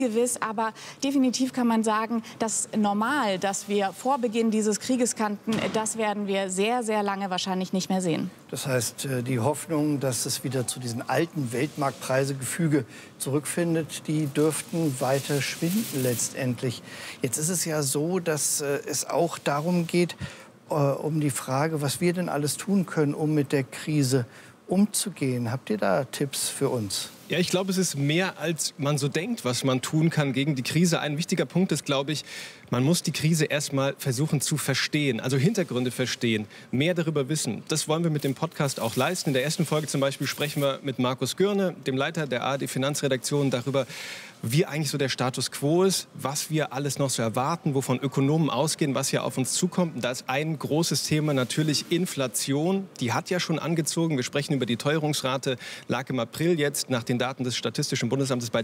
gewiss, aber definitiv kann man sagen, das Normal, das wir vor Beginn dieses Krieges kannten, das werden wir sehr, sehr lange wahrscheinlich nicht mehr sehen. Das heißt, die Hoffnung, dass es wieder zu diesen alten Weltmarktpreisegefüge zurückfindet, die dürften weiter schwinden letztendlich. Jetzt ist es ja so, dass es auch darum geht, um die Frage, was wir denn alles tun können, um mit der Krise umzugehen. Habt ihr da Tipps für uns? Ja, ich glaube, es ist mehr, als man so denkt, was man tun kann gegen die Krise. Ein wichtiger Punkt ist, glaube ich, man muss die Krise erstmal versuchen zu verstehen, also Hintergründe verstehen, mehr darüber wissen. Das wollen wir mit dem Podcast auch leisten. In der ersten Folge zum Beispiel sprechen wir mit Markus Gürne, dem Leiter der ARD-Finanzredaktion, darüber, wie eigentlich so der Status quo ist, was wir alles noch so erwarten, wovon Ökonomen ausgehen, was hier auf uns zukommt. Und da ist ein großes Thema natürlich Inflation. Die hat ja schon angezogen. Wir sprechen über die Teuerungsrate, lag im April jetzt nach den Daten des Statistischen Bundesamtes bei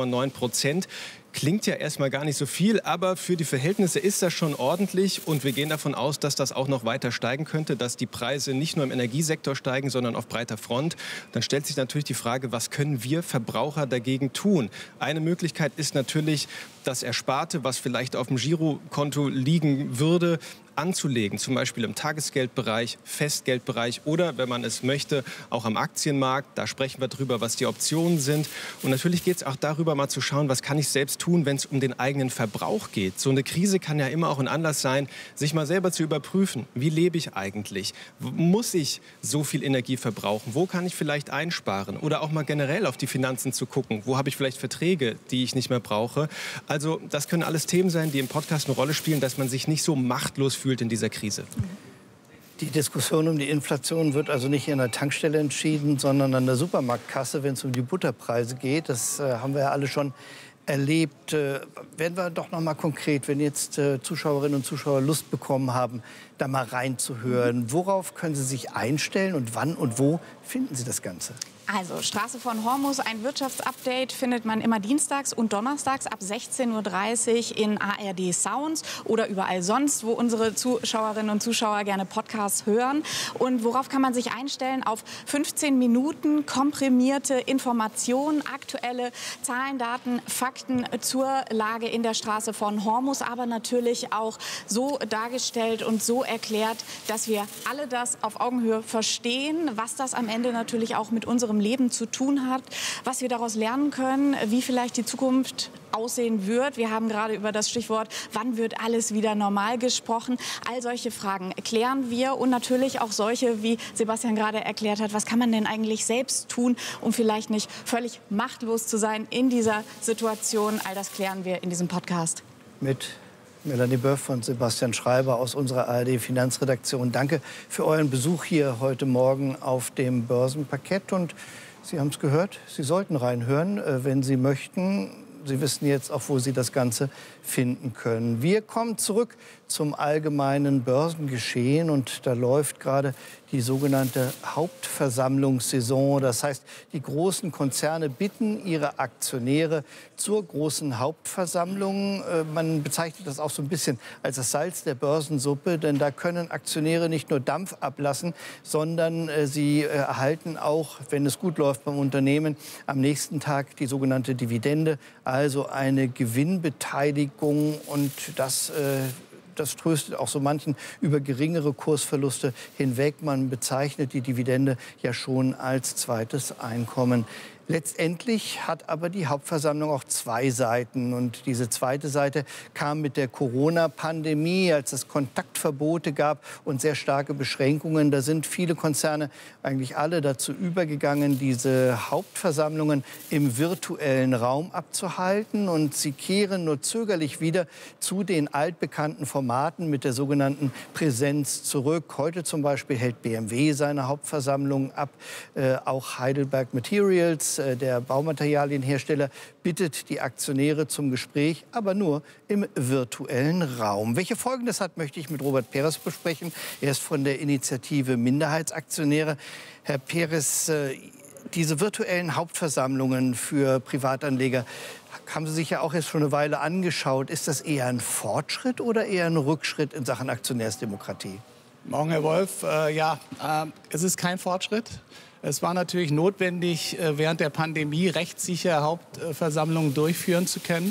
2,9%. Klingt ja erstmal gar nicht so viel, aber für die Verhältnisse ist das schon ordentlich. Und wir gehen davon aus, dass das auch noch weiter steigen könnte, dass die Preise nicht nur im Energiesektor steigen, sondern auf breiter Front. Dann stellt sich natürlich die Frage, was können wir Verbraucher dagegen tun? Eine Möglichkeit ist natürlich, das Ersparte, was vielleicht auf dem Girokonto liegen würde, anzulegen, zum Beispiel im Tagesgeldbereich, Festgeldbereich oder, wenn man es möchte, auch am Aktienmarkt. Da sprechen wir drüber, was die Optionen sind. Und natürlich geht es auch darüber, mal zu schauen, was kann ich selbst tun, wenn es um den eigenen Verbrauch geht. So eine Krise kann ja immer auch ein Anlass sein, sich mal selber zu überprüfen. Wie lebe ich eigentlich? Muss ich so viel Energie verbrauchen? Wo kann ich vielleicht einsparen? Oder auch mal generell auf die Finanzen zu gucken. Wo habe ich vielleicht Verträge, die ich nicht mehr brauche? Also das können alles Themen sein, die im Podcast eine Rolle spielen, dass man sich nicht so machtlos fühlt in dieser Krise. Die Diskussion um die Inflation wird also nicht an der Tankstelle entschieden, sondern an der Supermarktkasse, wenn es um die Butterpreise geht. Das haben wir ja alle schon erlebt. Werden wir doch noch mal konkret, wenn jetzt Zuschauerinnen und Zuschauer Lust bekommen haben, da mal reinzuhören. Worauf können sie sich einstellen und wann und wo finden sie das Ganze? Also Straße von Hormus, ein Wirtschaftsupdate findet man immer dienstags und donnerstags ab 16:30 Uhr in ARD Sounds oder überall sonst, wo unsere Zuschauerinnen und Zuschauer gerne Podcasts hören. Und worauf kann man sich einstellen? Auf 15 Minuten komprimierte Informationen, aktuelle Zahlen, Daten, Fakten zur Lage in der Straße von Hormus, aber natürlich auch so dargestellt und so erklärt, dass wir alle das auf Augenhöhe verstehen, was das am Ende natürlich auch mit unserem Leben zu tun hat, was wir daraus lernen können, wie vielleicht die Zukunft aussehen wird. Wir haben gerade über das Stichwort, wann wird alles wieder normal gesprochen. All solche Fragen klären wir und natürlich auch solche, wie Sebastian gerade erklärt hat, was kann man denn eigentlich selbst tun, um vielleicht nicht völlig machtlos zu sein in dieser Situation. All das klären wir in diesem Podcast. Mit Melanie Böff und Sebastian Schreiber aus unserer ARD-Finanzredaktion. Danke für euren Besuch hier heute Morgen auf dem Börsenparkett. Und Sie haben es gehört, Sie sollten reinhören, wenn Sie möchten. Sie wissen jetzt auch, wo Sie das Ganze finden können. Wir kommen zurück zum allgemeinen Börsengeschehen. Und da läuft gerade die sogenannte Hauptversammlungssaison. Das heißt, die großen Konzerne bitten ihre Aktionäre zur großen Hauptversammlung. Man bezeichnet das auch so ein bisschen als das Salz der Börsensuppe. Denn da können Aktionäre nicht nur Dampf ablassen, sondern sie erhalten auch, wenn es gut läuft beim Unternehmen, am nächsten Tag die sogenannte Dividende, also eine Gewinnbeteiligung. Und das tröstet auch so manchen über geringere Kursverluste hinweg. Man bezeichnet die Dividende ja schon als zweites Einkommen. Letztendlich hat aber die Hauptversammlung auch zwei Seiten. Und diese zweite Seite kam mit der Corona-Pandemie, als es Kontaktverbote gab und sehr starke Beschränkungen. Da sind viele Konzerne, eigentlich alle, dazu übergegangen, diese Hauptversammlungen im virtuellen Raum abzuhalten. Und sie kehren nur zögerlich wieder zu den altbekannten Formaten mit der sogenannten Präsenz zurück. Heute zum Beispiel hält BMW seine Hauptversammlung ab. Auch Heidelberg Materials, der Baumaterialienhersteller, bittet die Aktionäre zum Gespräch, aber nur im virtuellen Raum. Welche Folgen das hat, möchte ich mit Robert Peres besprechen. Er ist von der Initiative Minderheitsaktionäre. Herr Peres, diese virtuellen Hauptversammlungen für Privatanleger haben Sie sich ja auch jetzt schon eine Weile angeschaut. Ist das eher ein Fortschritt oder eher ein Rückschritt in Sachen Aktionärsdemokratie? Morgen, Herr Wolf. Es ist kein Fortschritt. Es war natürlich notwendig, während der Pandemie rechtssicher Hauptversammlungen durchführen zu können.